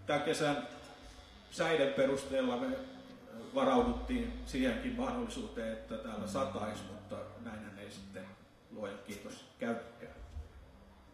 tämän kesän säiden perusteella me varauduttiin siihenkin mahdollisuuteen, että täällä sataisi, mutta näinhän ei